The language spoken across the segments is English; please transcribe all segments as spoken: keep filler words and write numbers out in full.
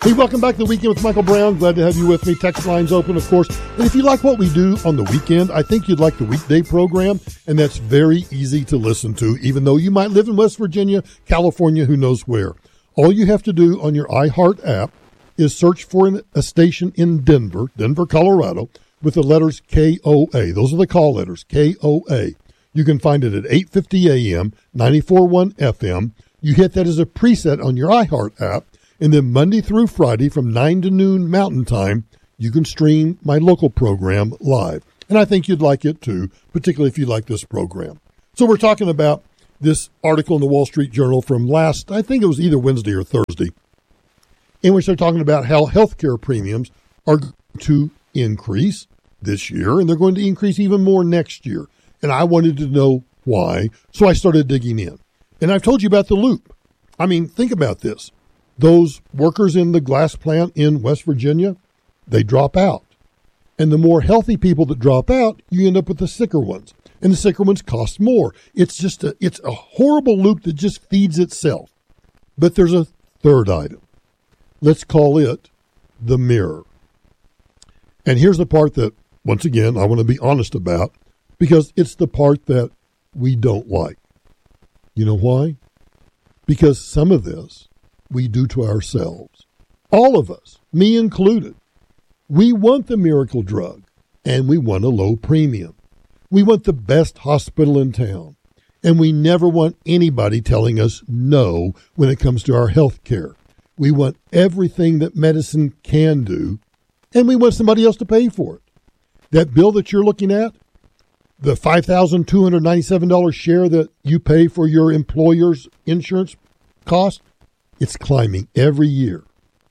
Hey, welcome back to The Weekend with Michael Brown. Glad to have you with me. Text lines open, of course. And if you like what we do on the weekend, I think you'd like the weekday program, and that's very easy to listen to, even though you might live in West Virginia, California, who knows where. All you have to do on your iHeart app is search for an, a station in Denver, Denver, Colorado, with the letters K O A. Those are the call letters, K O A. You can find it at eight fifty A M, ninety-four point one F M. You hit that as a preset on your iHeart app. And then Monday through Friday from nine to noon Mountain Time, you can stream my local program live. And I think you'd like it too, particularly if you like this program. So we're talking about this article in the Wall Street Journal from last, I think it was either Wednesday or Thursday, in which they're talking about how healthcare premiums are going to increase this year, and they're going to increase even more next year. And I wanted to know why, so I started digging in. And I've told you about the loop. I mean, think about this. Those workers in the glass plant in West Virginia, they drop out. And the more healthy people that drop out, you end up with the sicker ones. And the sicker ones cost more. It's just a, it's a horrible loop that just feeds itself. But there's a third item. Let's call it the mirror. And here's the part that, once again, I want to be honest about, because it's the part that we don't like. You know why? Because some of this we do to ourselves. All of us, me included. We want the miracle drug, and we want a low premium. We want the best hospital in town, and we never want anybody telling us no when it comes to our health care. We want everything that medicine can do, and we want somebody else to pay for it. That bill that you're looking at, the five thousand two hundred ninety-seven dollars share that you pay for your employer's insurance cost, it's climbing every year.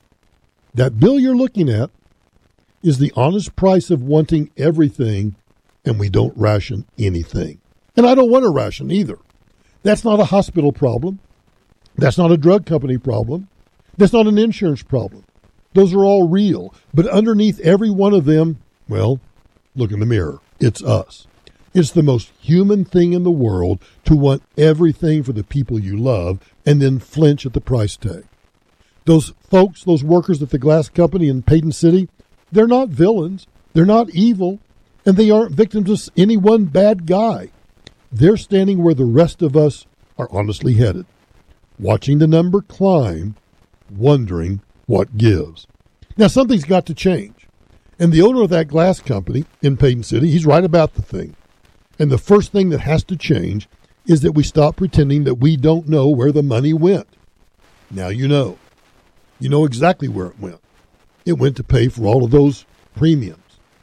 That bill you're looking at is the honest price of wanting everything, and we don't ration anything. And I don't want to ration either. That's not a hospital problem. That's not a drug company problem. That's not an insurance problem. Those are all real. But underneath every one of them, well, look in the mirror. It's us. It's the most human thing in the world to want everything for the people you love and then flinch at the price tag. Those folks, those workers at the glass company in Payton City, they're not villains. They're not evil. And they aren't victims of any one bad guy. They're standing where the rest of us are honestly headed, watching the number climb, wondering what gives. Now, something's got to change. And the owner of that glass company in Payton City, he's right about the thing. And the first thing that has to change is that we stop pretending that we don't know where the money went. Now you know. You know exactly where it went. It went to pay for all of those premiums.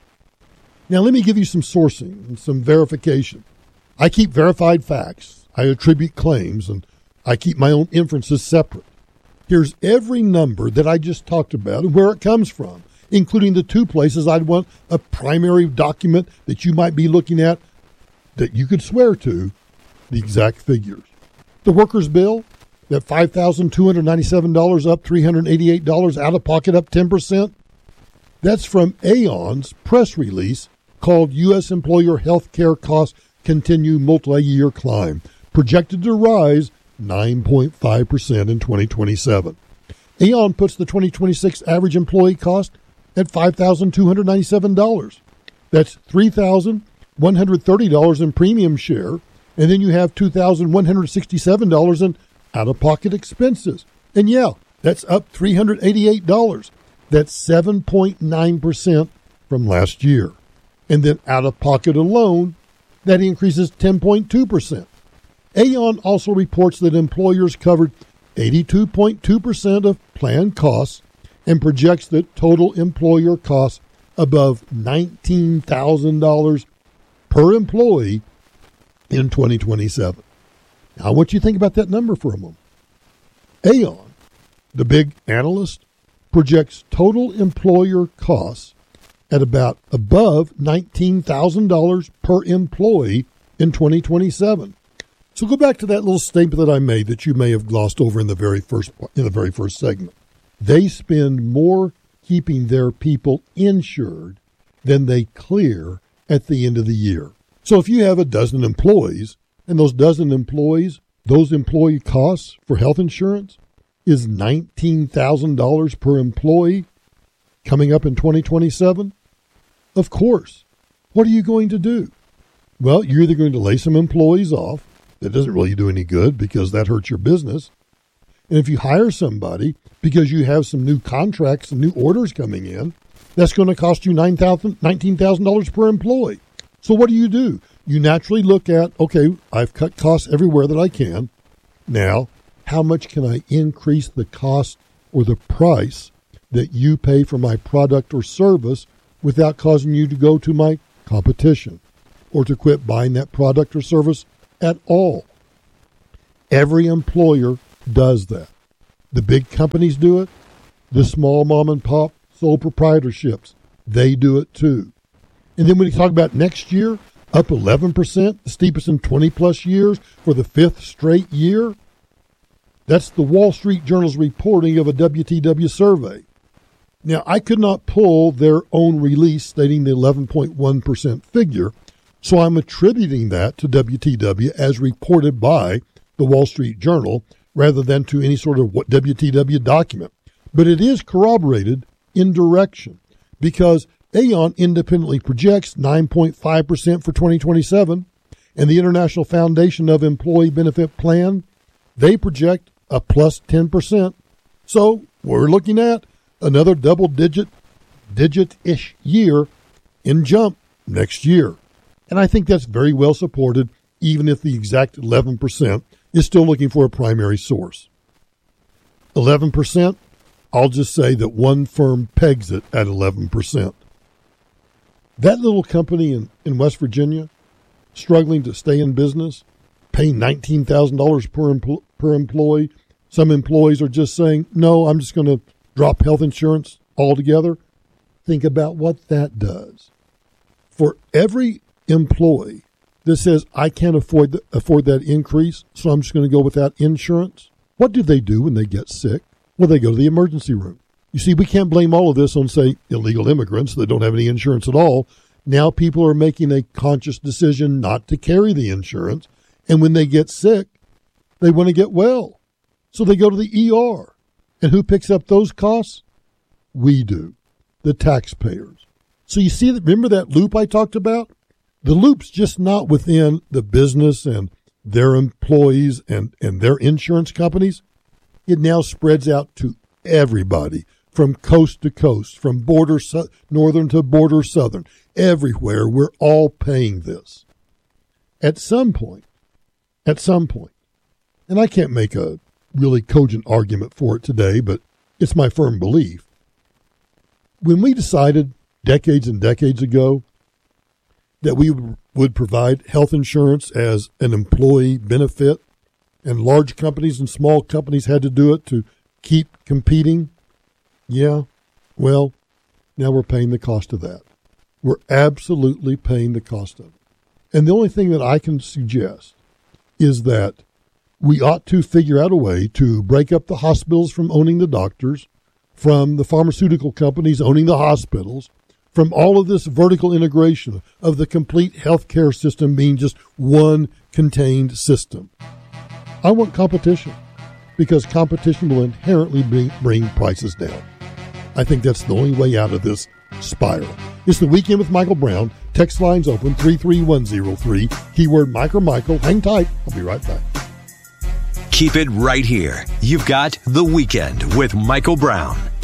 Now let me give you some sourcing and some verification. I keep verified facts. I attribute claims, and I keep my own inferences separate. Here's every number that I just talked about and where it comes from, including the two places I'd want a primary document that you might be looking at that you could swear to the exact figures. The workers' bill, that five thousand two hundred ninety-seven dollars up three hundred eighty-eight dollars, out of pocket up ten percent, that's from Aon's press release called U S Employer Healthcare Costs Continue Multi-Year Climb, projected to rise nine point five percent in twenty twenty-seven. Aon puts the twenty twenty-six average employee cost at five thousand two hundred ninety-seven dollars. That's three thousand one hundred thirty dollars in premium share, and then you have two thousand one hundred sixty-seven dollars in out-of-pocket expenses. And yeah, that's up three hundred eighty-eight dollars. That's seven point nine percent from last year. And then out-of-pocket alone, that increases ten point two percent. Aon also reports that employers covered eighty-two point two percent of planned costs and projects that total employer costs above nineteen thousand dollars per employee in twenty twenty-seven. Now, I want you to think about that number for a moment. Aon, the big analyst, projects total employer costs at about above nineteen thousand dollars per employee in twenty twenty-seven. So go back to that little statement that I made that you may have glossed over in the very first in the very first segment. They spend more keeping their people insured than they clear at the end of the year. So if you have a dozen employees, and those dozen employees, those employee costs for health insurance, is nineteen thousand dollars per employee coming up in twenty twenty-seven? Of course. What are you going to do? Well, you're either going to lay some employees off. That doesn't really do any good because that hurts your business. And if you hire somebody because you have some new contracts and new orders coming in, that's going to cost you nine thousand dollars, nineteen thousand dollars per employee. So what do you do? You naturally look at, okay, I've cut costs everywhere that I can. Now, how much can I increase the cost or the price that you pay for my product or service without causing you to go to my competition or to quit buying that product or service at all? Every employer does that. The big companies do it. The small mom and pop sole proprietorships, they do it too. And then when you talk about next year, up eleven percent, the steepest in twenty plus years for the fifth straight year. That's the Wall Street Journal's reporting of a W T W survey. Now, I could not pull their own release stating the eleven point one percent figure, so I'm attributing that to W T W as reported by the Wall Street Journal rather than to any sort of W T W document. But it is corroborated in direction because Aon independently projects nine point five percent for twenty twenty-seven, and the International Foundation of Employee Benefit Plan, they project a plus ten percent. So we're looking at another double-digit, digit-ish year in jump next year. And I think that's very well supported, even if the exact eleven percent is still looking for a primary source. eleven percent, I'll just say that one firm pegs it at eleven percent. That little company in, in West Virginia, struggling to stay in business, paying nineteen thousand dollars per, empl- per employee. Some employees are just saying, no, I'm just going to drop health insurance altogether. Think about what that does. For every employee that says, I can't afford, the, afford that increase, so I'm just going to go without insurance, what do they do when they get sick? Well, they go to the emergency room. You see, we can't blame all of this on, say, illegal immigrants that don't have any insurance at all. Now people are making a conscious decision not to carry the insurance, and when they get sick, they want to get well. So they go to the E R. And who picks up those costs? We do, the taxpayers. So you see, that. Remember that loop I talked about? The loop's just not within the business and their employees and, and their insurance companies. It now spreads out to everybody from coast to coast, from border su- northern to border southern. Everywhere, we're all paying this. At some point, at some point, and I can't make a really cogent argument for it today, but it's my firm belief. When we decided decades and decades ago that we would provide health insurance as an employee benefit, and large companies and small companies had to do it to keep competing, yeah, well, now we're paying the cost of that. We're absolutely paying the cost of it. And the only thing that I can suggest is that we ought to figure out a way to break up the hospitals from owning the doctors, from the pharmaceutical companies owning the hospitals, from all of this vertical integration of the complete healthcare system being just one contained system. I want competition because competition will inherently bring, bring prices down. I think that's the only way out of this spiral. It's the Weekend with Michael Brown. Text lines open three three one zero three. Keyword Mike or Michael. Hang tight. I'll be right back. Keep it right here. You've got The Weekend with Michael Brown.